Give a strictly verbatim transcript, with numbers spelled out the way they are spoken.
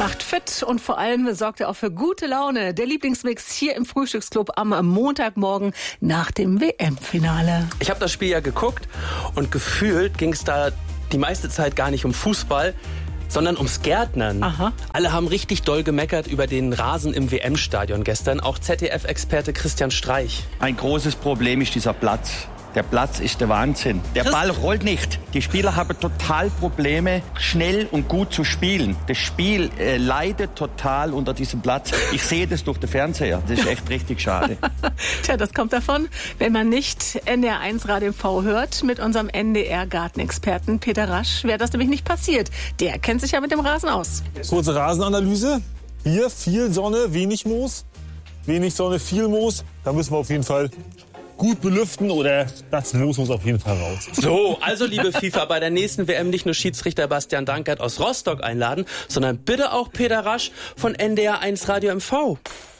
Macht fit und vor allem sorgt er auch für gute Laune. Der Lieblingsmix hier im Frühstücksclub am Montagmorgen nach dem W M-Finale. Ich habe das Spiel ja geguckt und gefühlt ging es da die meiste Zeit gar nicht um Fußball, sondern ums Gärtnern. Aha. Alle haben richtig doll gemeckert über den Rasen im W M-Stadion gestern. Auch Z D F-Experte Christian Streich. Ein großes Problem ist dieser Platz. Der Platz ist der Wahnsinn. Der Ball rollt nicht. Die Spieler haben total Probleme, schnell und gut zu spielen. Das Spiel äh, leidet total unter diesem Platz. Ich sehe das durch den Fernseher. Das ist echt richtig schade. Tja, das kommt davon, wenn man nicht N D R eins Radio M V hört mit unserem N D R-Gartenexperten Peter Rasch. Wäre das nämlich nicht passiert. Der kennt sich ja mit dem Rasen aus. Kurze Rasenanalyse. Hier viel Sonne, wenig Moos. Wenig Sonne, viel Moos. Da müssen wir auf jeden Fall gut belüften oder das Moos muss auf jeden Fall raus. So, also liebe FIFA, bei der nächsten W M nicht nur Schiedsrichter Bastian Dankert aus Rostock einladen, sondern bitte auch Peter Rasch von N D R eins Radio M V.